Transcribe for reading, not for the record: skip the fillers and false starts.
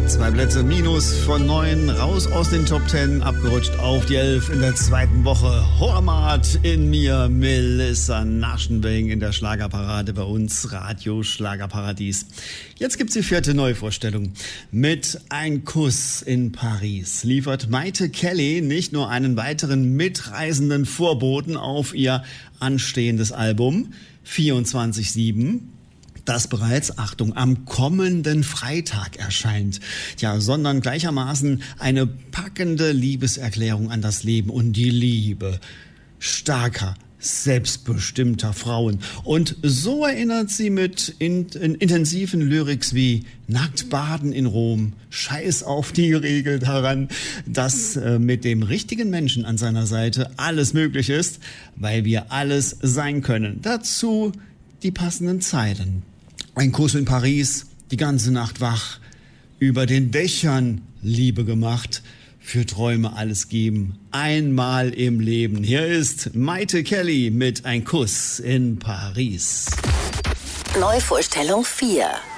2 Plätze minus von 9, raus aus den Top 10, abgerutscht auf die 11 in der zweiten Woche. Hormat in mir, Melissa Naschenweng in der Schlagerparade bei uns, Radio Schlagerparadies. Jetzt gibt's die 4. Neuvorstellung. Mit Ein Kuss in Paris liefert Mayte Kelly nicht nur einen weiteren mitreisenden Vorboten auf ihr anstehendes Album 24/7, das bereits, Achtung, am kommenden Freitag erscheint. Ja, sondern gleichermaßen eine packende Liebeserklärung an das Leben und die Liebe starker, selbstbestimmter Frauen. Und so erinnert sie mit intensiven Lyrics wie Nackt baden in Rom, Scheiß auf die Regel daran, dass mit dem richtigen Menschen an seiner Seite alles möglich ist, weil wir alles sein können. Dazu die passenden Zeilen. Ein Kuss in Paris, die ganze Nacht wach, über den Dächern Liebe gemacht, für Träume alles geben, einmal im Leben. Hier ist Mayte Kelly mit Ein Kuss in Paris. Neuvorstellung 4.